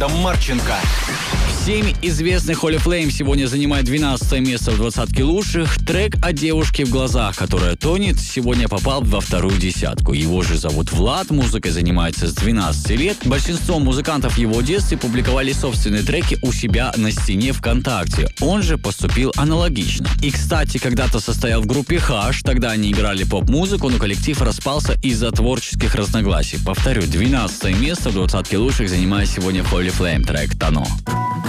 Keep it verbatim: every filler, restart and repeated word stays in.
Марченко. Семь известных Hall of Fame сегодня занимает двенадцатое место в двадцатке лучших. Трек о девушке в глазах, которая тонет, сегодня попал во вторую десятку. Его же зовут Влад, музыкой занимается с двенадцати лет. Большинство музыкантов в его детстве публиковали собственные треки у себя на стене ВКонтакте. Он же поступил аналогично. И, кстати, когда-то состоял в группе Хаш, тогда они играли поп-музыку, но коллектив распался из-за творческих разногласий. Повторю, двенадцатое место в двадцатке лучших занимает сегодня Hall of Fame трек «Тано».